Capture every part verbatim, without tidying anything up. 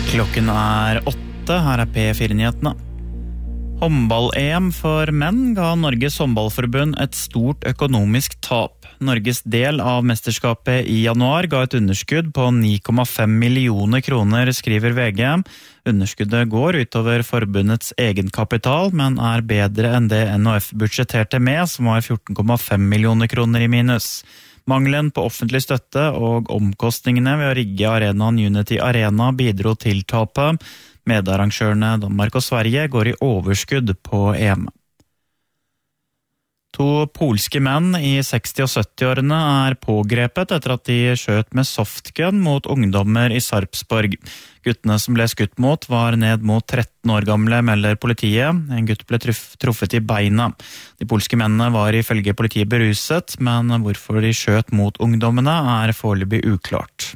Klokken er åtte, her er P fire-nyhetene. Håndball-E M for menn ga Norges håndballforbund et stort økonomisk tap. Norges del av mesterskapet i januar ga et underskudd på ni komma fem millioner kroner, skriver V G. Underskuddet går utover forbundets egenkapital, men er bedre enn det N H F budsjetterte med, som var fjorten komma fem millioner kroner i minus. Mangelen på offentlig støtte og omkostningene ved å rigge arenaen Unity Arena bidro til tapet. Medarrangørene Danmark og Sverige går i overskudd på E M. To polske menn i seksti- og sytti-årene er pågrepet etter at de skjøt med softgun mot ungdommer i Sarpsborg. Guttene som ble skutt mot var ned mot tretten år gamle, melder politiet. En gutt ble truffet i beina. De polske mennene var ifølge politiet beruset, men hvorfor de skjøt mot ungdommene er foreløpig uklart.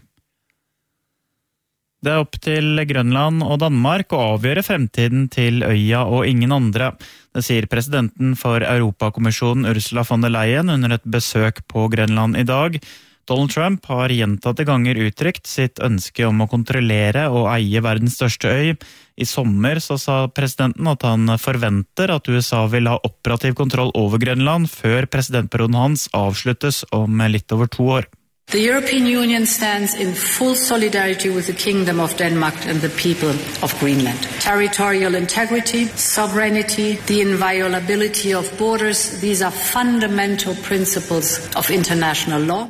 Det er opp til Grønland og Danmark å avgjøre fremtiden til øya og ingen andre. Det sier presidenten for Europakommisjonen Ursula von der Leyen under et besøk på Grønland i dag. Donald Trump har gjentatte ganger uttrykt sitt ønske om å kontrollere og eie verdens største øy. I sommer så sa presidenten at han forventer at U S A vil ha operativ kontroll over Grønland før presidentperioden hans avsluttes om litt over to år. The European Union stands in full solidarity with the Kingdom of Denmark and the people of Greenland. Territorial integrity, sovereignty, the inviolability of borders, these are fundamental principles of international law.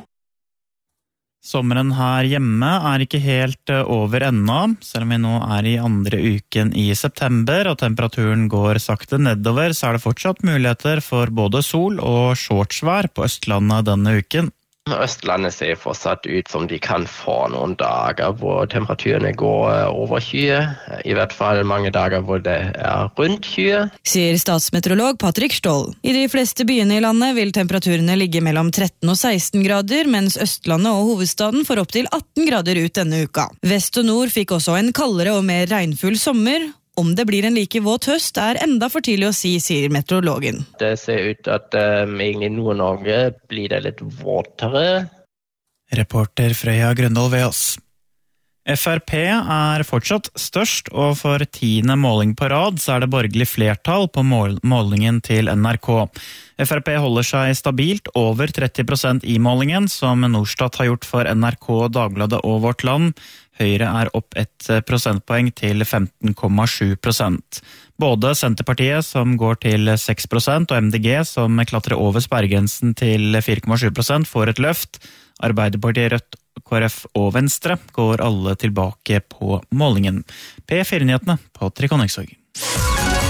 Sommeren her hjemme er ikke helt over ennå, selv om vi nå er i andre uken i september og temperaturen går sakte nedover, så er det fortsatt muligheter for både sol og shortsvær på Østlandet denne uken. Østlandet ser fortsatt ut som de kan få noen dager hvor temperaturene går over tjue, i hvert fall mange dager hvor det er rundt tjue. Sier statsmeteorolog Patrick Stoll. I de fleste byene i landet vil temperaturene ligge mellom tretten og seksten grader, mens Østlandet og hovedstaden får opp til atten grader ut denne uka. Vest og nord fikk også en kaldere og mer regnfull sommer. Om det blir en like våt høst er enda for tidlig å si, sier meteorologen. Det ser ut at um, egentlig i Nord-Norge blir det litt våtere. Reporter Frøya Grøndal ved oss. F R P er fortsatt størst, og for tiende måling på rad så er det borgerlig flertall på mål- målingen til N R K. F R P holder seg stabilt over tretti prosent i målingen, som Norstat har gjort for N R K, Dagbladet og Vårt Land. Høyre er opp ett prosentpoeng til femten komma sju prosent. Både Senterpartiet, som går til seks prosent, og M D G, som klatrer over sperregrensen til fire komma sju prosent, får et løft. Arbeiderpartiet, Rødt, K R F og Venstre går alle tilbake på målingen. P fire-nyhetene, Patrik Honningsvåg.